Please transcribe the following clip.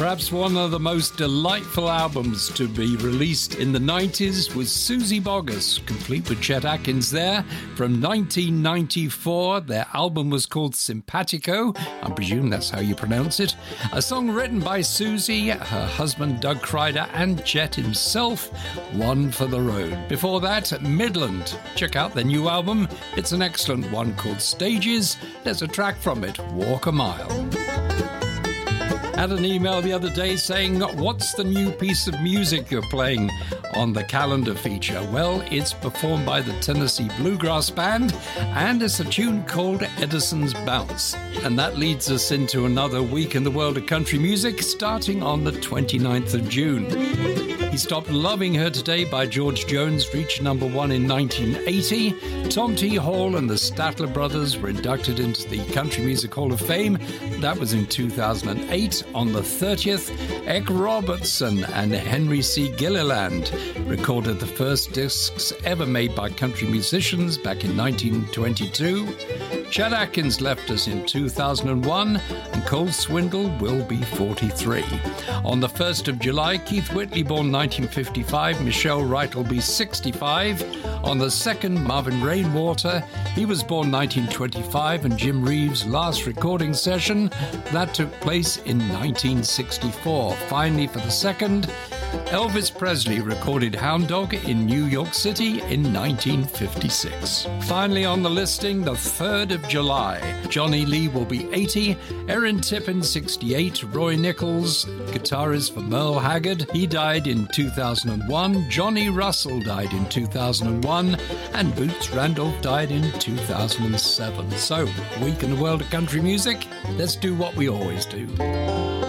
Perhaps one of the most delightful albums to be released in the 90s was Suzy Boggus, complete with Chet Atkins there, from 1994. Their album was called Simpatico. I presume that's how you pronounce it. A song written by Suzy, her husband Doug Kryder, and Chet himself, One for the Road. Before that, Midland. Check out their new album. It's an excellent one called Stages. There's a track from it, Walk a Mile. Had an email the other day saying, what's the new piece of music you're playing on the calendar feature? Well, it's performed by the Tennessee Bluegrass Band, and it's a tune called Edison's Bounce. And that leads us into another week in the world of country music, starting on the 29th of June. He Stopped Loving Her Today by George Jones reached number one in 1980. Tom T. Hall and the Statler Brothers were inducted into the Country Music Hall of Fame. That was in 2008. On the 30th, Ek Robertson and Henry C. Gilliland recorded the first discs ever made by country musicians back in 1922. Chet Atkins left us in 2001, and Cole Swindle will be 43. On the 1st of July, Keith Whitley, born 1955, Michelle Wright will be 65. On the 2nd, Marvin Rainwater, he was born 1925, and Jim Reeves' last recording session, that took place in 1964. Finally, for the 2nd, Elvis Presley recorded Hound Dog in New York City in 1956. Finally on the listing, the 3rd of July, Johnny Lee will be 80, Erin Tippin 68, Roy Nichols, guitarist for Merle Haggard, he died in 2001, Johnny Russell died in 2001, and Boots Randolph died in 2007. So, week in the world of country music, let's do what we always do.